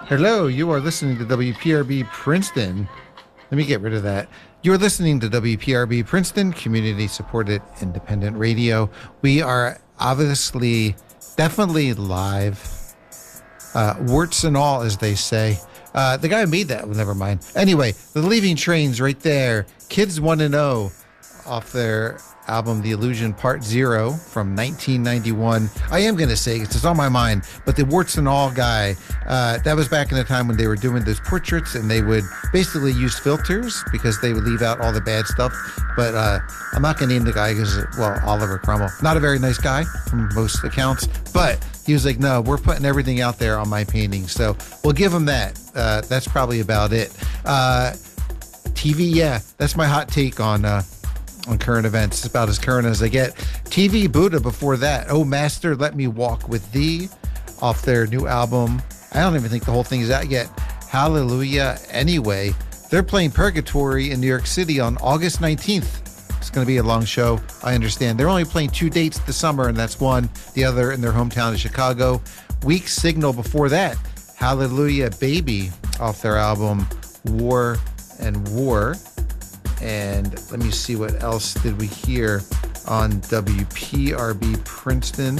Hello, you are listening to WPRB Princeton. Let me get rid of that. You're listening to WPRB Princeton, community supported independent radio. We are obviously definitely live. Warts and all, as they say. The guy who made that, well, never mind. Anyway, the Leaving Trains right there. Kids Want to Know off their album The Illusion Part Zero from 1991. I am going to say, it's on my mind, but the Warts and All guy, that was back in the time when they were doing those portraits and they would basically use filters because they would leave out all the bad stuff. But I'm not going to name the guy because, well, Oliver Cromwell, not a very nice guy from most accounts, but he was like, no, we're putting everything out there on my paintings. So we'll give him that. That's probably about it. TV, yeah, that's my hot take on current events. It's about as current as I get. TV Buddha before that. Oh, Master, Let Me Walk With Thee off their new album. I don't even think the whole thing is out yet. Hallelujah. Anyway, they're playing Purgatory in New York City on August 19th. It's going to be a long show. I understand. They're only playing 2 dates this summer, and that's one. The other in their hometown of Chicago. Weak Signal before that. Hallelujah Baby off their album War and War. And let me see what else did we hear on WPRB Princeton.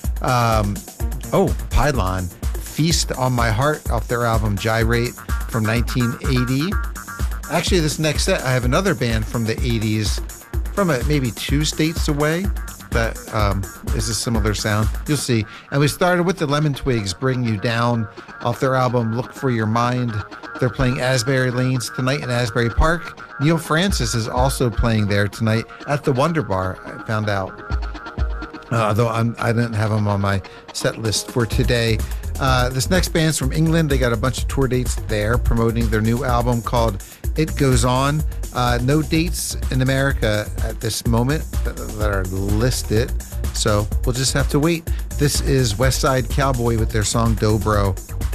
Pylon, Feast on My Heart off their album Gyrate from 1980. Actually, this next set, I have another band from the 80s from maybe 2 states away that is a similar sound. You'll see. And we started with the Lemon Twigs, Bring You Down off their album Look For Your Mind. They're playing Asbury Lanes tonight in Asbury Park. Neil Francis is also playing there tonight at the Wonder Bar, I found out. Though I didn't have them on my set list for today. This next band's from England. They got a bunch of tour dates there promoting their new album called It Goes On. No dates in America at this moment that are listed, so we'll just have to wait. This is West Side Cowboy with their song Dobro.